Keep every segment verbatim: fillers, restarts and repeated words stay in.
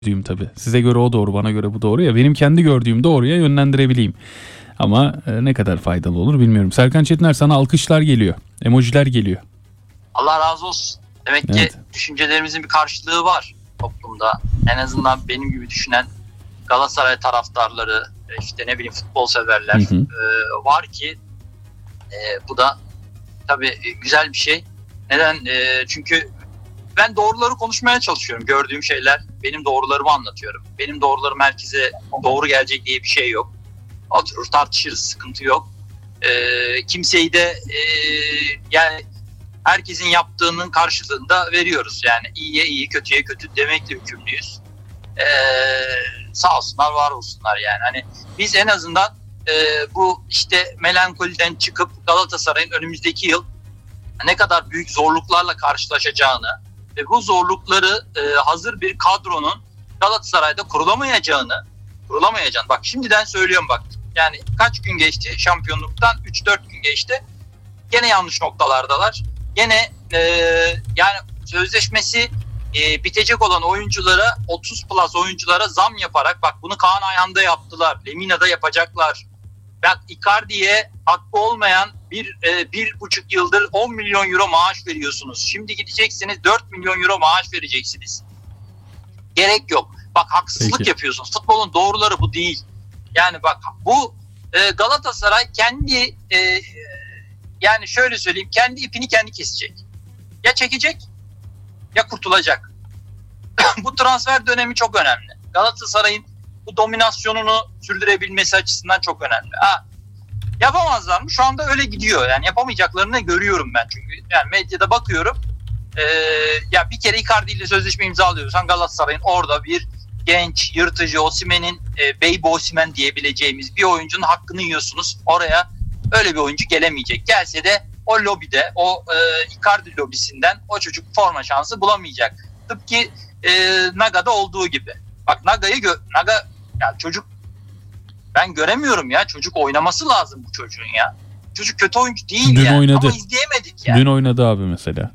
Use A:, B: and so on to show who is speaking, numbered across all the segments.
A: gördüğüm tabii. Size göre o doğru, bana göre bu doğru ya. Benim kendi gördüğüm doğruya yönlendirebileyim. Ama e, ne kadar faydalı olur bilmiyorum. Serkan Çetiner, sana alkışlar geliyor. Emojiler geliyor.
B: Allah razı olsun. Demek
A: Evet.
B: ki düşüncelerimizin bir karşılığı var toplumda. En azından benim gibi düşünen Galatasaray taraftarları, işte ne bileyim futbol severler
A: Hı hı.
B: e, var ki e, bu da tabii güzel bir şey. Neden? E, çünkü ben doğruları konuşmaya çalışıyorum. Gördüğüm şeyler, benim doğrularımı anlatıyorum. Benim doğrularım herkese doğru gelecek diye bir şey yok. Oturur tartışırız, sıkıntı yok. E, kimseyi de e, yani herkesin yaptığının karşılığında veriyoruz. Yani iyiye iyi, kötüye kötü demekle hükümlüyüz. Ee, sağ olsunlar, var olsunlar yani. Hani biz en azından e, bu işte melankoliden çıkıp Galatasaray'ın önümüzdeki yıl ne kadar büyük zorluklarla karşılaşacağını ve bu zorlukları e, hazır bir kadronun Galatasaray'da kurulamayacağını, kurulamayacağını bak şimdiden söylüyorum bak. Yani kaç gün geçti şampiyonluktan? üç dört gün geçti. Gene yanlış noktalardalar. Gene e, yani sözleşmesi e, bitecek olan oyunculara, otuz plus oyunculara zam yaparak, bak bunu Kaan Ayhan'da yaptılar, Lemina'da yapacaklar. Bak Icardi'ye hakkı olmayan bir e, bir buçuk yıldır on milyon euro maaş veriyorsunuz. Şimdi gideceksiniz dört milyon euro maaş vereceksiniz. Gerek yok. Bak haksızlık
A: Peki.
B: yapıyorsunuz. Futbolun doğruları bu değil. Yani bak bu e, Galatasaray kendi e, yani şöyle söyleyeyim, kendi ipini kendi kesecek. Ya çekecek ya kurtulacak. Bu transfer dönemi çok önemli. Galatasaray'ın bu dominasyonunu sürdürebilmesi açısından çok önemli. Ha, yapamazlar mı? Şu anda öyle gidiyor. Yani yapamayacaklarını görüyorum ben çünkü. Yani medyada bakıyorum. Ee, ya bir kere Icardi ile sözleşme imzalıyorsan Galatasaray'ın orada bir genç, yırtıcı, Osimhen'in e, Baby Osimhen diyebileceğimiz bir oyuncunun hakkını yiyorsunuz. Oraya öyle bir oyuncu gelemeyecek. Gelse de o lobide, o e, Icardi lobisinden o çocuk forma şansı bulamayacak. Tıpkı e, Naga'da olduğu gibi. Bak Naga'yı gö- Naga ya çocuk ben göremiyorum ya. Çocuk oynaması lazım bu çocuğun ya. Çocuk kötü oyuncu değil
A: Dün
B: yani.
A: oynadı.
B: Ama izleyemedik yani.
A: Dün oynadı abi mesela.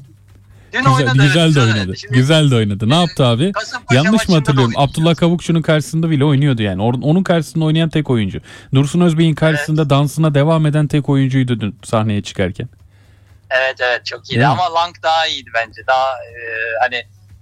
B: Dün
A: güzel,
B: oynadı,
A: güzel
B: evet,
A: de
B: güzel
A: oynadı.
B: Şimdi,
A: Güzel de oynadı. Ne yaptı abi?
B: Kasımpaşa
A: Yanlış mı
B: maçında da
A: hatırlıyorum?
B: oynadı.
A: Abdullah Kavukçu'nun karşısında bile oynuyordu yani. Or- Onun karşısında oynayan tek oyuncu. Dursun Özbey'in karşısında evet. dansına devam eden tek oyuncuydu dün sahneye çıkarken.
B: Evet evet çok iyiydi
A: Değil
B: ama mi? Lang daha iyiydi bence. Daha e, hani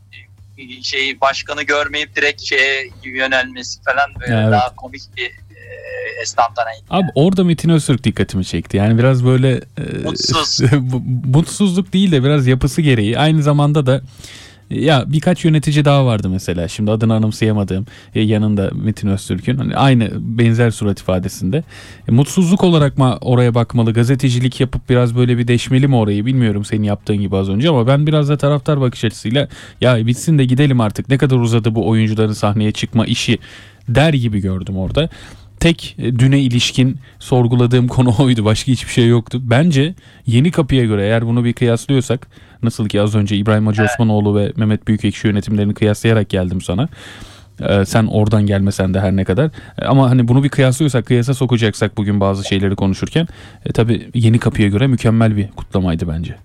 B: şey başkanı görmeyip direkt şeye yönelmesi falan böyle evet. Daha komik bir e, esnaftanaydı.
A: Abi yani. Orada Metin Öztürk dikkatimi çekti. Yani biraz böyle e,
B: mutsuz.
A: mutsuzluk değil de biraz yapısı gereği. Aynı zamanda da ya birkaç yönetici daha vardı mesela. Şimdi adını anımsayamadığım e, yanında Metin Öztürk'ün hani aynı benzer surat ifadesinde. E, mutsuzluk olarak mı oraya bakmalı? Gazetecilik yapıp biraz böyle bir deşmeli mi orayı bilmiyorum senin yaptığın gibi az önce ama ben biraz da taraftar bakış açısıyla ya bitsin de gidelim artık. Ne kadar uzadı bu oyuncuların sahneye çıkma işi der gibi gördüm orada. Tek düne ilişkin sorguladığım konu oydu. Başka hiçbir şey yoktu. Bence Yeni Kapı'ya göre eğer bunu bir kıyaslıyorsak nasıl ki az önce İbrahim Hacı evet. Osmanoğlu ve Mehmet Büyükekşi yönetimlerini kıyaslayarak geldim sana. Ee, sen oradan gelmesen de her ne kadar. Ee, ama hani bunu bir kıyaslıyorsak, kıyasa sokacaksak bugün bazı şeyleri konuşurken e, tabii Yeni Kapı'ya göre mükemmel bir kutlamaydı bence.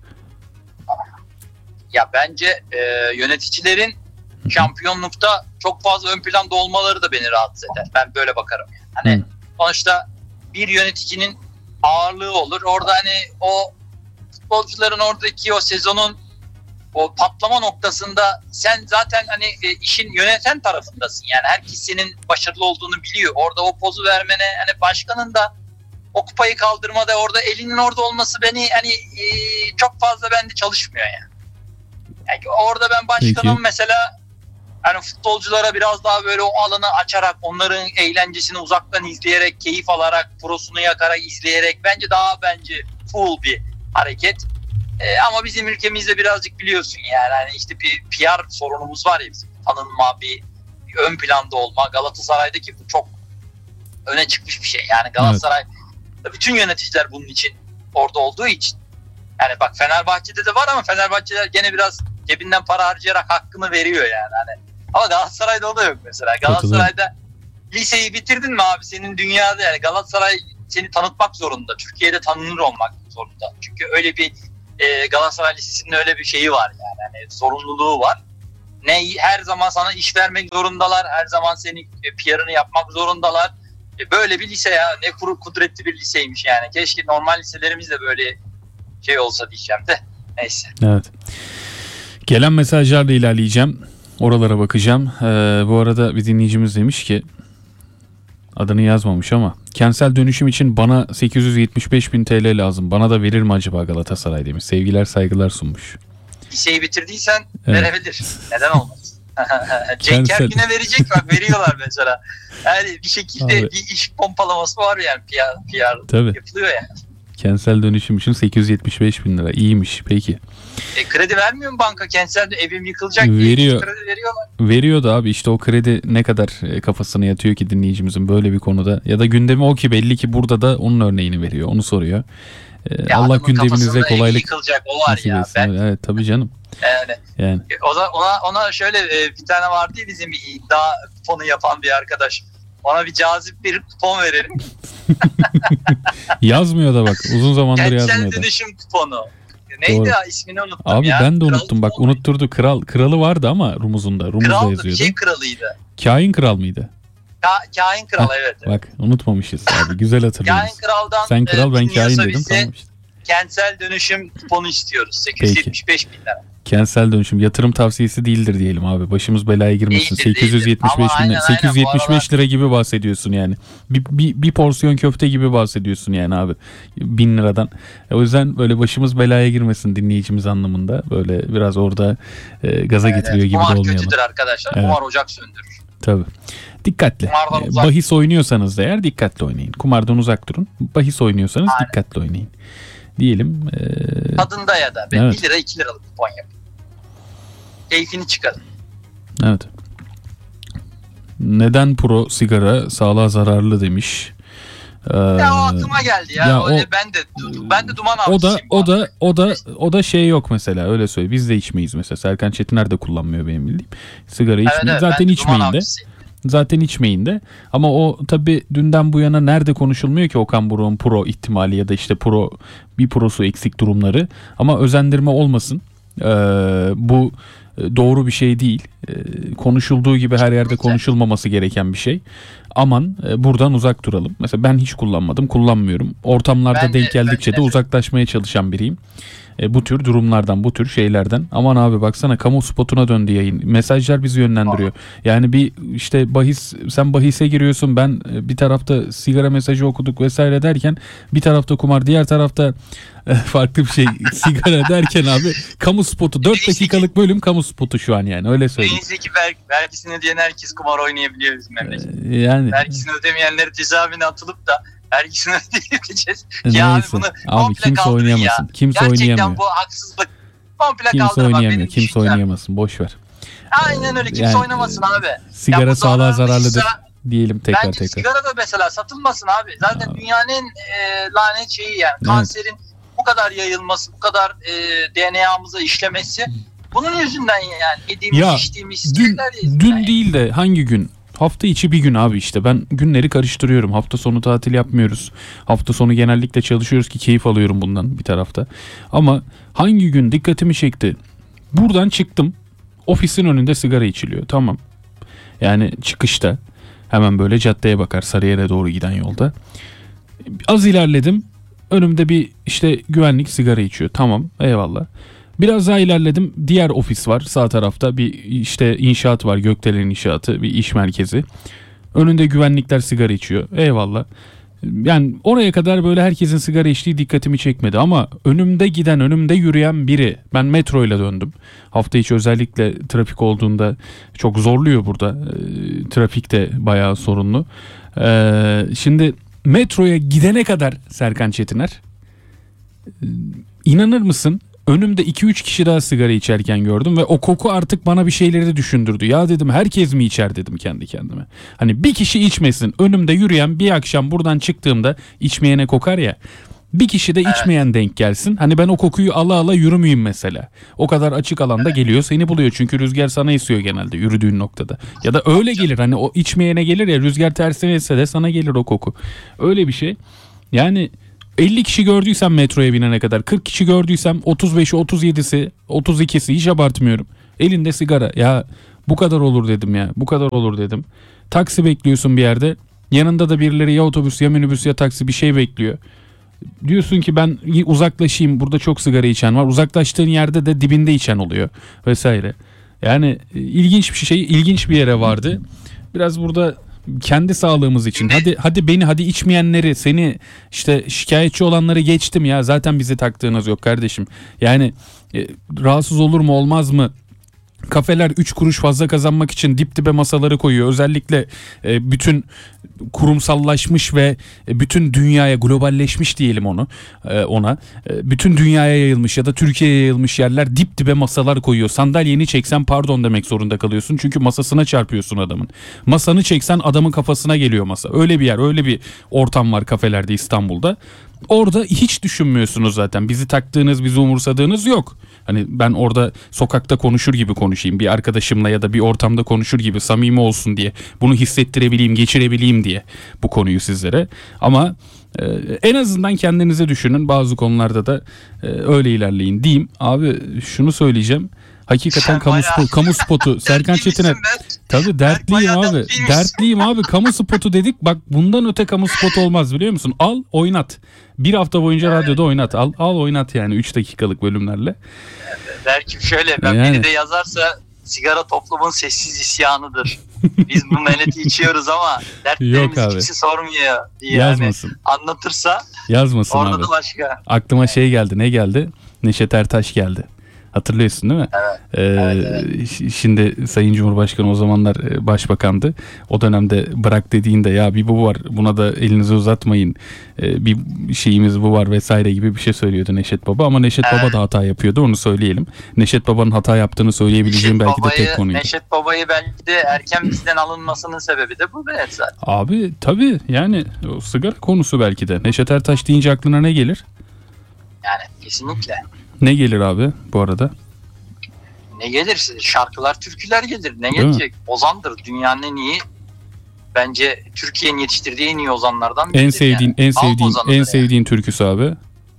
B: Ya bence e, yöneticilerin şampiyonlukta çok fazla ön planda olmaları da beni rahatsız eder. Ben böyle bakarım yani. Hani Hı. sonuçta bir yöneticinin ağırlığı olur. Orada hani o futbolcuların oradaki o sezonun o patlama noktasında sen zaten hani e, işin yöneten tarafındasın. Yani herkes senin başarılı olduğunu biliyor. Orada o pozu vermene hani başkanın da o kupayı kaldırmada orada elinin orada olması beni hani e, çok fazla bende çalışmıyor yani. Yani orada ben başkanım Peki. mesela yani futbolculara biraz daha böyle o alanı açarak, onların eğlencesini uzaktan izleyerek, keyif alarak, prosunu yakarak izleyerek bence daha bence cool bir hareket. Ee, ama bizim ülkemizde birazcık biliyorsun yani hani işte bir P R sorunumuz var ya bizim. Tanınma, bir, bir ön planda olma. Galatasaray'daki bu çok öne çıkmış bir şey. Yani Galatasaray evet. bütün yöneticiler bunun için orada olduğu için. Yani bak Fenerbahçe'de de var ama Fenerbahçeler gene biraz cebinden para harcayarak hakkını veriyor yani hani. Ama Galatasaray'da o da yok mesela. Galatasaray'da liseyi bitirdin mi abi senin dünyada yani Galatasaray seni tanıtmak zorunda. Türkiye'de tanınır olmak zorunda. Çünkü öyle bir e, Galatasaray Lisesi'nin öyle bir şeyi var yani. yani zorunluluğu var. Ne her zaman sana iş vermek zorundalar. Her zaman senin P R'ını yapmak zorundalar. Böyle bir lise ya. Ne kuru kudretli bir liseymiş yani. Keşke normal liselerimiz de böyle şey olsa diyeceğim de. Neyse.
A: Evet. Gelen mesajlarla ilerleyeceğim. Oralara bakacağım. Ee, bu arada bir dinleyicimiz demiş ki, adını yazmamış ama, kentsel dönüşüm için bana sekiz yüz yetmiş beş bin T L lazım. Bana da verir mi acaba Galatasaray demiş. Sevgiler saygılar sunmuş.
B: Liseyi bitirdiysen
A: Evet.
B: verebilir. Neden olmaz? Cenk
A: Kentsel-
B: Ergün'e verecek, bak veriyorlar mesela. Yani bir şekilde
A: Abi.
B: bir iş pompalaması var yani. P R, P R
A: Tabii.
B: yapılıyor yani.
A: Kentsel dönüşüm için sekiz yüz yetmiş beş bin lira. İyiymiş. Peki.
B: E, kredi vermiyor mu banka? Kentsel evim yıkılacak diye
A: Veriyor.
B: kredi veriyorlar.
A: Veriyordu abi, işte o kredi ne kadar e, kafasına yatıyor ki dinleyicimizin böyle bir konuda, ya da gündemi o ki belli ki burada da onun örneğini veriyor, onu soruyor. Ee,
B: Ya
A: Allah
B: adamın
A: gündeminize
B: kafasında evi
A: kolaylık
B: yıkılacak, o var
A: nasip
B: ya.
A: etsin.
B: Ben,
A: Evet tabii canım.
B: yani,
A: Yani
B: o da, ona, ona şöyle e, bir tane vardı ya, bizim bir iddia kuponu yapan bir arkadaş. Ona bir cazip bir kupon verelim.
A: yazmıyor da bak, uzun zamandır
B: Kentsel
A: yazmıyor da.
B: dönüşüm kuponu. Neydi
A: Doğru.
B: ya, ismini unuttum
A: Abi
B: ya.
A: ben de
B: Kral
A: unuttum bak,
B: kuponu.
A: unutturdu. Kral kralı vardı ama Rumuz'unda. Rumuz'da
B: Kraldı, bir
A: yazıyordu.
B: şey kralıydı.
A: Kain kral mıydı?
B: Ka- kain kral,
A: Heh,
B: evet.
A: Bak unutmamışız abi, güzel
B: Kain
A: hatırlıyoruz.
B: kraldan
A: Sen kral
B: e,
A: ben
B: dinliyorsa
A: kain dedim,
B: bize
A: tamam işte.
B: kentsel dönüşüm kuponu istiyoruz. sekiz yüz yetmiş beş bin lira.
A: Kentsel dönüşüm yatırım tavsiyesi değildir diyelim abi. Başımız belaya girmesin.
B: Değildir,
A: sekiz yüz yetmiş beş
B: değildir. Ama
A: bin,
B: aynen,
A: sekiz yüz yetmiş
B: aynen,
A: beş lira gibi bahsediyorsun yani. Bir, bir, bir porsiyon köfte gibi bahsediyorsun yani abi. Bin liradan. E, o yüzden böyle başımız belaya girmesin dinleyicimiz anlamında. Böyle biraz orada e, gaza
B: Evet,
A: getiriyor gibi de
B: kumar
A: olmayalım.
B: kötüdür arkadaşlar.
A: Evet.
B: Kumar ocak söndürür.
A: Tabii. Dikkatli.
B: Kumardan
A: E,
B: uzak.
A: bahis oynuyorsanız da eğer dikkatli oynayın. Kumardan uzak durun. Bahis oynuyorsanız
B: Aynen.
A: dikkatli oynayın. Diyelim. E,
B: Tadında ya da. Ben
A: Evet.
B: bir lira iki liralık kupon yapın. Keyfini çıkarın.
A: Evet. Neden pro sigara sağlığa zararlı demiş. Ee,
B: Ya o aklıma geldi ya.
A: ya
B: Öyle
A: o-
B: ben de ben de duman
A: o da
B: avcısıyım. bu
A: o da
B: arada.
A: o da o da şey yok mesela, öyle söyle. Biz de içmeyiz mesela. Serkan Çetiner de kullanmıyor benim bildiğim. Sigara
B: Evet,
A: içmeyin.
B: evet,
A: Zaten
B: ben de
A: içmeyin
B: duman
A: de.
B: avcısıyım.
A: Zaten içmeyin de. Ama o tabii dünden bu yana nerede konuşulmuyor ki Okan Buruk'un pro ihtimali ya da işte pro bir prosu eksik durumları. Ama özendirme olmasın. Ee, bu doğru bir şey değil. Ee, konuşulduğu gibi her yerde konuşulmaması gereken bir şey. Aman e, buradan uzak duralım. Mesela ben hiç kullanmadım, kullanmıyorum. Ortamlarda
B: Ben de-
A: denk geldikçe
B: ben
A: de
B: de-
A: uzaklaşmaya çalışan biriyim. E, bu tür durumlardan, bu tür şeylerden. Aman abi baksana, kamu spotuna döndü yayın. Mesajlar bizi yönlendiriyor. Yani bir işte bahis, sen bahise giriyorsun, ben e, bir tarafta sigara mesajı okuduk vesaire derken, bir tarafta kumar, diğer tarafta e, farklı bir şey sigara derken abi kamu spotu, dört dakikalık bölüm kamu spotu şu an, yani öyle söyleyeyim.
B: Neyse ki ver, vergisini ödeyen herkes kumar oynayabiliyor bizim memlekette.
A: E, yani
B: Vergisini ödemeyenleri cezaevine atılıp da vergisini ödeyemeyeceğiz. Ya abi
A: neyse.
B: bunu
A: Abi
B: komple
A: kimse
B: kaldırın
A: oynayamasın.
B: ya.
A: Kimse
B: Gerçekten
A: oynayamıyor.
B: bu haksızlık. Komple
A: Kimse
B: kaldırın bak,
A: oynayamıyor.
B: benim
A: Kimse
B: düşüncem.
A: oynayamasın. Boş ver.
B: Aynen öyle, kimse
A: Yani,
B: oynamasın abi.
A: Sigara
B: Ya bu
A: sağlığa
B: zararlıysa
A: zararlıdır diyelim tekrar
B: Bence
A: tekrar.
B: sigara da mesela satılmasın abi. Zaten
A: Abi.
B: dünyanın en e, lanet şeyi yani.
A: Evet.
B: Kanserin bu kadar yayılması, bu kadar e, D N A'mıza işlemesi bunun yüzünden yani. Yediğimiz,
A: Ya,
B: içtiğimiz
A: Dün,
B: şeyler yüzünden
A: dün
B: yani.
A: değil de hangi gün? Hafta içi bir gün abi işte. Ben günleri karıştırıyorum. Hafta sonu tatil yapmıyoruz. Hafta sonu genellikle çalışıyoruz ki keyif alıyorum bundan bir tarafta. Ama hangi gün dikkatimi çekti? Buradan çıktım. Ofisin önünde sigara içiliyor. Tamam. Yani çıkışta. Hemen böyle caddeye bakar, Sarıyer'e doğru giden yolda. Az ilerledim. Önümde bir işte güvenlik sigara içiyor. Tamam, eyvallah. Biraz daha ilerledim. Diğer ofis var sağ tarafta. Bir işte inşaat var. Gökdelen İnşaatı. Bir iş merkezi. Önünde güvenlikler sigara içiyor. Eyvallah. Yani oraya kadar böyle herkesin sigara içtiği dikkatimi çekmedi. Ama önümde giden, önümde yürüyen biri. Ben metro ile döndüm. Hafta içi özellikle trafik olduğunda çok zorluyor burada. E, trafik de bayağı sorunlu. E, şimdi metroya gidene kadar Serkan Çetiner, e, inanır mısın? Önümde iki üç kişi daha sigara içerken gördüm ve o koku artık bana bir şeyleri düşündürdü. Ya dedim, herkes mi içer dedim kendi kendime. Hani bir kişi içmesin. Önümde yürüyen, bir akşam buradan çıktığımda içmeyene kokar ya. Bir kişi de içmeyen denk gelsin. Hani ben o kokuyu ala ala yürümeyeyim mesela. O kadar açık alanda geliyor, seni buluyor. Çünkü rüzgar sana esiyor genelde yürüdüğün noktada. Ya da öyle gelir, hani o içmeyene gelir ya, rüzgar tersine esse de sana gelir o koku. Öyle bir şey. Yani elli kişi gördüysem metroya binene kadar, kırk kişi gördüysem otuz beşi, otuz yedisi, otuz ikisi, hiç abartmıyorum. Elinde sigara. Ya bu kadar olur dedim ya. Bu kadar olur dedim. Taksi bekliyorsun bir yerde. Yanında da birileri ya otobüs ya minibüs ya taksi bir şey bekliyor. Diyorsun ki ben uzaklaşayım, burada çok sigara içen var. Uzaklaştığın yerde de dibinde içen oluyor vesaire. Yani ilginç bir şey, ilginç bir yere vardı. Biraz burada kendi sağlığımız için. Hadi hadi beni, hadi içmeyenleri, seni işte şikayetçi olanları geçtim ya. Zaten bizi taktığınız yok kardeşim. Yani e, rahatsız olur mu olmaz mı? Kafeler üç kuruş fazla kazanmak için dip dibe masaları koyuyor. Özellikle e, bütün kurumsallaşmış ve e, bütün dünyaya globalleşmiş diyelim onu e, ona. E, bütün dünyaya yayılmış ya da Türkiye'ye yayılmış yerler dip dibe masalar koyuyor. Sandalyeni çeksen pardon demek zorunda kalıyorsun. Çünkü masasına çarpıyorsun adamın. Masanı çeksen adamın kafasına geliyor masa. Öyle bir yer, öyle bir ortam var kafelerde İstanbul'da. Orada hiç düşünmüyorsunuz zaten. Bizi taktığınız, bizi umursadığınız yok. Hani ben orada sokakta konuşur gibi konuşayım. Bir arkadaşımla ya da bir ortamda konuşur gibi samimi olsun diye. Bunu hissettirebileyim, geçirebileyim diye bu konuyu sizlere. Ama e, en azından kendinize düşünün. Bazı konularda da e, öyle ilerleyin diyeyim. Abi şunu söyleyeceğim. Hakikaten kamu,
B: bayağı...
A: spo, kamu spotu Serkan Çetiner. Tabii dertliyim abi.
B: dertliymiş.
A: Dertliyim abi. Kamu spotu dedik. Bak bundan öte kamu spotu olmaz biliyor musun? Al oynat. Bir hafta boyunca evet. Radyoda oynat. Al al oynat yani üç dakikalık bölümlerle.
B: Belki şöyle ben
A: yani.
B: Biri de yazarsa sigara toplumun sessiz isyanıdır. Biz bu meleti içiyoruz ama dertlerimizi kimse sormuyor diye
A: yazmasın.
B: Yani anlatırsa
A: yazmasın
B: orada
A: abi.
B: Da başka.
A: Aklıma şey geldi. Ne geldi? Neşet Ertaş geldi. Hatırlıyorsun değil mi?
B: Evet.
A: Ee,
B: evet, evet.
A: Şimdi Sayın Cumhurbaşkanı o zamanlar başbakandı. O dönemde bırak dediğinde ya bir bu var, buna da elinizi uzatmayın. Ee, bir şeyimiz bu var vesaire gibi bir şey söylüyordu Neşet Baba. Ama Neşet evet. Baba da hata yapıyordu, onu söyleyelim. Neşet Baba'nın hata yaptığını söyleyebileceğim Neşet belki babayı, de tek konuydu.
B: Neşet Baba'yı belki de erken bizden alınmasının sebebi de bu evet zaten.
A: Abi tabii yani o sigara konusu belki de. Neşet Ertaş deyince aklına ne gelir?
B: Yani kesinlikle.
A: Ne gelir abi bu arada?
B: Ne gelir? Şarkılar, türküler gelir. Ne Değil gelecek? Mi? Ozandır. Dünyanın en iyi, bence Türkiye'nin yetiştirdiği en iyi ozanlardan biridir.
A: En sevdiğin, yani. en sevdiğin, en yani. sevdiğin türküsü abi.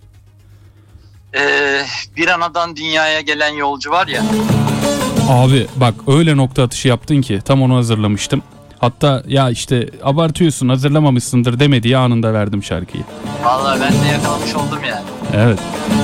B: Ee, bir anadan dünyaya gelen yolcu var ya.
A: Abi bak öyle nokta atışı yaptın ki tam onu hazırlamıştım. Hatta ya işte abartıyorsun, hazırlamamışsındır demediği anında verdim şarkıyı.
B: Vallahi ben de yakalamış oldum yani.
A: Evet.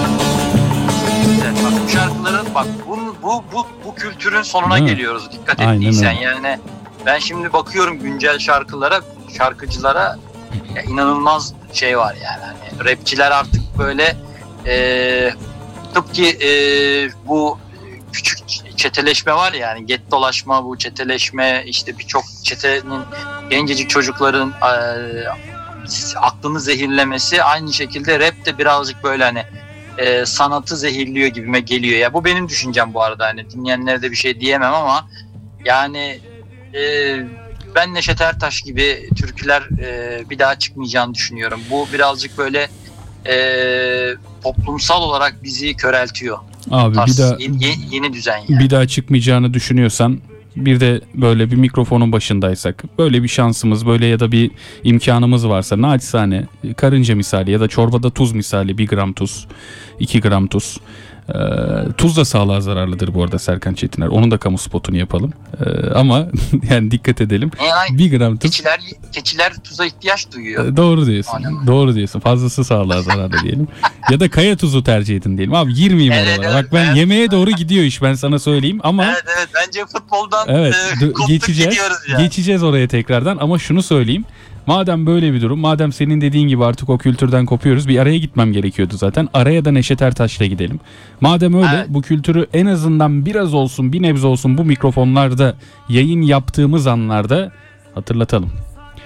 B: Bak bu şarkıların bak bu bu bu bu kültürün sonuna geliyoruz. Dikkat ettiysen yani ben şimdi bakıyorum güncel şarkılara, şarkıcılara ya inanılmaz şey var yani. Hani rapçiler artık böyle e, tıpkı e, bu küçük çeteleşme var ya yani gettolaşma, bu çeteleşme işte birçok çetenin gencecik çocukların e, aklını zehirlemesi, aynı şekilde rap de birazcık böyle hani e, sanatı zehirliyor gibime geliyor ya. Bu benim düşüncem bu arada, hani dinleyenlere de bir şey diyemem ama yani e, ben Neşet Ertaş gibi türküler e, bir daha çıkmayacağını düşünüyorum. Bu birazcık böyle e, toplumsal olarak bizi köreltiyor.
A: Abi
B: Tars,
A: bir daha
B: yeni, yeni düzen yani.
A: Bir daha çıkmayacağını düşünüyorsan, bir de böyle bir mikrofonun başındaysak, böyle bir şansımız, böyle ya da bir imkanımız varsa naçizane karınca misali ya da çorbada tuz misali, bir gram tuz, iki gram tuz. Ee, tuz da sağlığa zararlıdır bu arada Serkan Çetiner. Onun da kamu spotunu yapalım. Ee, ama yani dikkat edelim.
B: Yani
A: bir gram tuz.
B: Keçiler, keçiler tuza ihtiyaç duyuyor.
A: Ee, doğru diyorsun.
B: Aynen.
A: Doğru diyorsun. Fazlası sağlığa zararlı diyelim. Ya da kaya tuzu tercih edin diyelim. Abi girmeyeyim
B: evet,
A: oralara.
B: evet,
A: Bak ben
B: evet.
A: yemeğe doğru gidiyor iş, ben sana söyleyeyim ama.
B: Evet evet bence futboldan
A: evet,
B: e,
A: geçeceğiz.
B: Yani.
A: Geçeceğiz oraya tekrardan ama şunu söyleyeyim. Madem böyle bir durum, madem senin dediğin gibi artık o kültürden kopuyoruz, bir araya gitmem gerekiyordu zaten. Araya da Neşet Ertaş'la gidelim. Madem öyle, evet. Bu kültürü en azından biraz olsun, bir nebze olsun bu mikrofonlarda yayın yaptığımız anlarda hatırlatalım.